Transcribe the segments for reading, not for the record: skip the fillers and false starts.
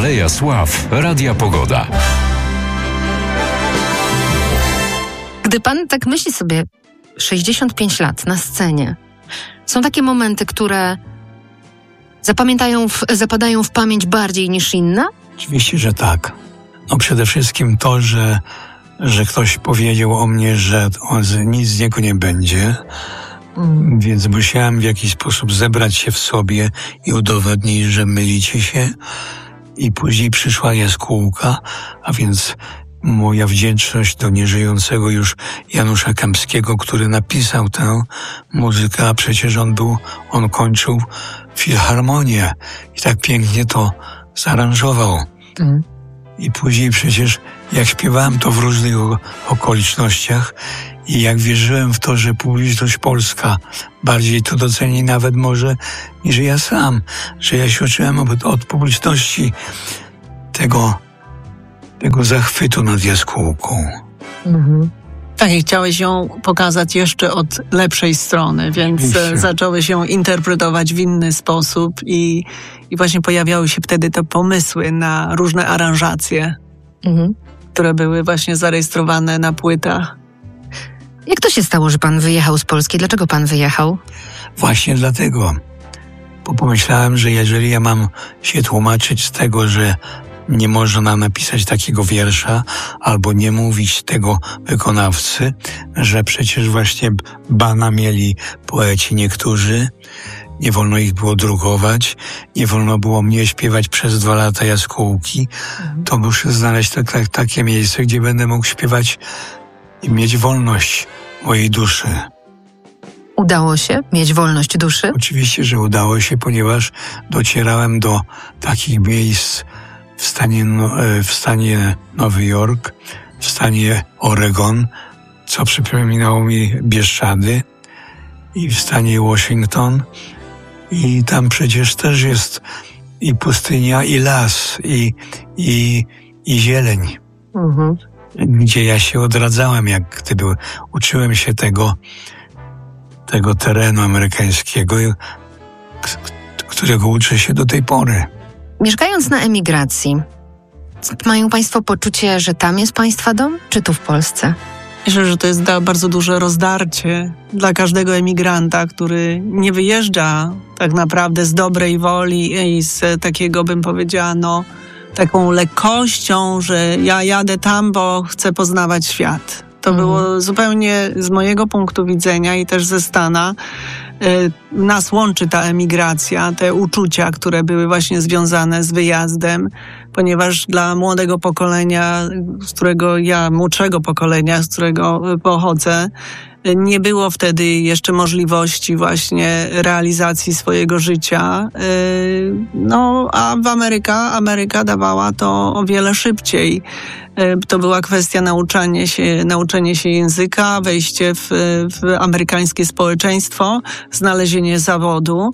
Aleja Sław Radia Pogoda. Gdy pan tak myśli sobie 65 lat na scenie, są takie momenty, które zapadają w pamięć bardziej niż inne? Oczywiście, że tak. No przede wszystkim to, że ktoś powiedział o mnie, że nic z niego nie będzie, więc musiałem w jakiś sposób zebrać się w sobie i udowodnić, że mylicie się. I później przyszła jaskółka, a więc moja wdzięczność do nieżyjącego już Janusza Kępskiego, który napisał tę muzykę, a przecież on kończył filharmonię i tak pięknie to zaaranżował. I później przecież jak śpiewałem to w różnych okolicznościach i jak wierzyłem w to, że publiczność polska bardziej to doceni nawet może niż ja sam, że ja się uczyłem od publiczności tego zachwytu nad jaskółką. Tak, i chciałeś ją pokazać jeszcze od lepszej strony, więc zacząłeś ją interpretować w inny sposób i właśnie pojawiały się wtedy te pomysły na różne aranżacje, które były właśnie zarejestrowane na płytach. Jak to się stało, że pan wyjechał z Polski? Dlaczego pan wyjechał? Właśnie dlatego, bo pomyślałem, że jeżeli ja mam się tłumaczyć z tego, że nie można napisać takiego wiersza albo nie mówić tego wykonawcy, że przecież właśnie bana mieli poeci niektórzy, nie wolno ich było drukować, nie wolno było mnie śpiewać przez 2 lata jaskółki, to muszę znaleźć takie miejsce, gdzie będę mógł śpiewać i mieć wolność mojej duszy. Udało się mieć wolność duszy? Oczywiście, że udało się, ponieważ docierałem do takich miejsc w stanie Nowy Jork, w stanie Oregon, co przypominało mi Bieszczady, i w stanie Washington. I tam przecież też jest i pustynia, i las, i zieleń, gdzie ja się odradzałem, jak gdyby uczyłem się tego terenu amerykańskiego, którego uczę się do tej pory. Mieszkając na emigracji, mają państwo poczucie, że tam jest państwa dom, czy tu w Polsce? Myślę, że to jest bardzo duże rozdarcie dla każdego emigranta, który nie wyjeżdża tak naprawdę z dobrej woli i z takiego, bym powiedziała, taką lekkością, że ja jadę tam, bo chcę poznawać świat. To było zupełnie z mojego punktu widzenia i też ze Stana. Nas łączy ta emigracja, te uczucia, które były właśnie związane z wyjazdem, ponieważ dla młodego pokolenia, młodszego pokolenia, z którego pochodzę, nie było wtedy jeszcze możliwości właśnie realizacji swojego życia. A w Ameryka dawała to o wiele szybciej. To była kwestia nauczenie się języka, wejście w amerykańskie społeczeństwo, znalezienie zawodu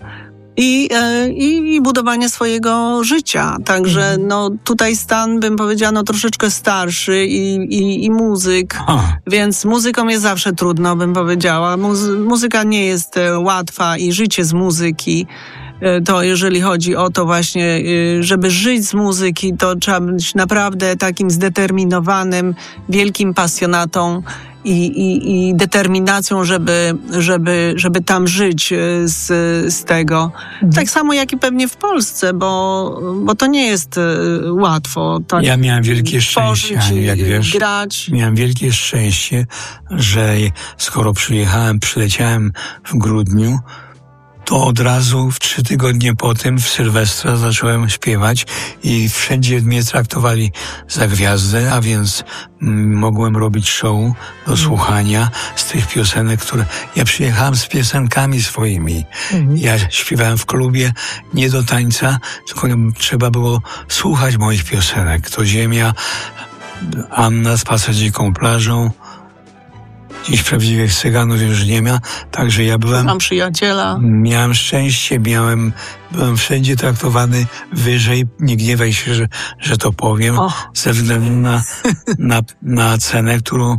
i budowanie swojego życia. Także tutaj stan, bym powiedziała, troszeczkę starszy i muzyk, więc muzyką jest zawsze trudno, bym powiedziała. Muzyka nie jest łatwa i życie z muzyki, to jeżeli chodzi o to właśnie, żeby żyć z muzyki, to trzeba być naprawdę takim zdeterminowanym, wielkim pasjonatą i determinacją, żeby tam żyć z tego. Tak samo jak i pewnie w Polsce, bo to nie jest łatwo. Tak, ja miałem wielkie szczęście, jak wiesz, grać. Miałem wielkie szczęście, że skoro przyleciałem w grudniu, to od razu w 3 tygodnie po tym w Sylwestra zacząłem śpiewać i wszędzie mnie traktowali za gwiazdę, a więc mogłem robić show do słuchania z tych piosenek, które... Ja przyjechałem z piosenkami swoimi. Ja śpiewałem w klubie nie do tańca, tylko trzeba było słuchać moich piosenek. To Ziemia, Anna, Spacer dziką plażą, Dziś prawdziwych Cyganów już nie ma, także ja byłem... Mam przyjaciela. Miałem szczęście, byłem wszędzie traktowany wyżej. Nie gniewaj się, że to powiem, ze względu na cenę,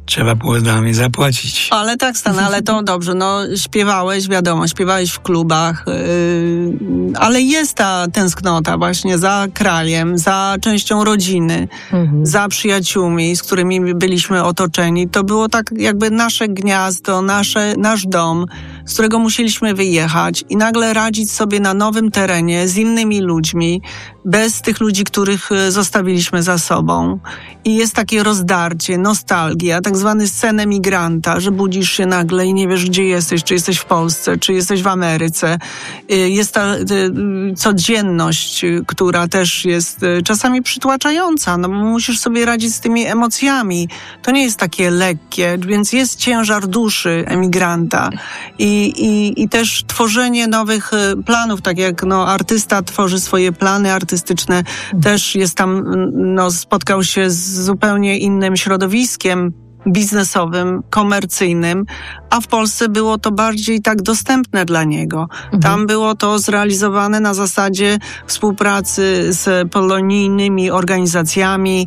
trzeba było za mnie zapłacić. Ale tak, Stan, ale to dobrze, śpiewałeś, wiadomo, śpiewałeś w klubach, ale jest ta tęsknota właśnie za krajem, za częścią rodziny, za przyjaciółmi, z którymi byliśmy otoczeni. To było tak jakby nasze gniazdo, nasz dom, z którego musieliśmy wyjechać i nagle radzić sobie na nowym terenie z innymi ludźmi, bez tych ludzi, których zostawiliśmy za sobą. I jest takie rozdarcie, nostalgia, tak zwany sen emigranta, że budzisz się nagle i nie wiesz, gdzie jesteś, czy jesteś w Polsce, czy jesteś w Ameryce. Jest ta codzienność, która też jest czasami przytłaczająca, bo musisz sobie radzić z tymi emocjami. To nie jest takie lekkie, więc jest ciężar duszy emigranta i też tworzenie nowych planów, tak jak artysta tworzy swoje plany artystyczne, też jest tam, spotkał się z zupełnie innym środowiskiem biznesowym, komercyjnym, a w Polsce było to bardziej tak dostępne dla niego. Tam było to zrealizowane na zasadzie współpracy z polonijnymi organizacjami,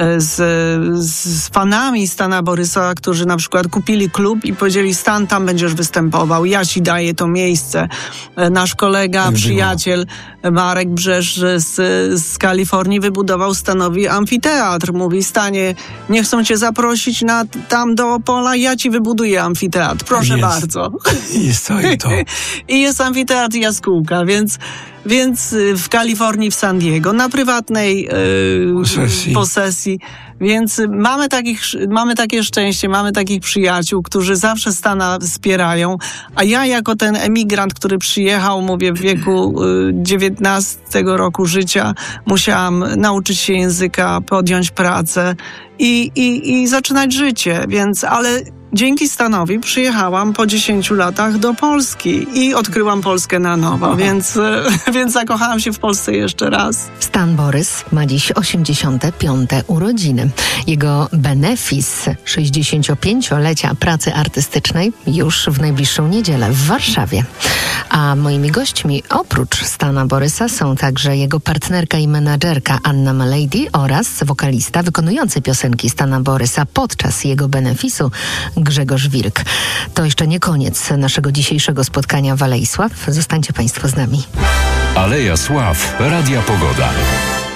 z fanami Stana Borysa, którzy na przykład kupili klub i powiedzieli: Stan, tam będziesz występował, ja ci daję to miejsce. Nasz kolega, przyjaciel Marek Brzesz z Kalifornii wybudował Stanowi amfiteatr. Mówi: Stanie, nie chcą cię zaprosić tam do Opola, ja ci wybuduję amfiteatr. Proszę bardzo. Jest to i to. I jest amfiteatr Jaskółka, więc w Kalifornii, w San Diego, na prywatnej posesji. Więc mamy takie szczęście, mamy takich przyjaciół, którzy zawsze Stana wspierają, a ja jako ten emigrant, który przyjechał, mówię, w wieku 19 roku życia, musiałam nauczyć się języka, podjąć pracę i zaczynać życie, ale dzięki Stanowi przyjechałam po 10 latach do Polski i odkryłam Polskę na nowo, więc zakochałam się w Polsce jeszcze raz. Stan Borys ma dziś 85. urodziny. Jego benefis 65-lecia pracy artystycznej już w najbliższą niedzielę w Warszawie. A moimi gośćmi oprócz Stana Borysa są także jego partnerka i menadżerka Anna Malady oraz wokalista wykonujący piosenki Stana Borysa podczas jego benefisu Grzegorz Wirk. To jeszcze nie koniec naszego dzisiejszego spotkania w Alei Sław. Zostańcie Państwo z nami. Aleja Sław, Radia Pogoda.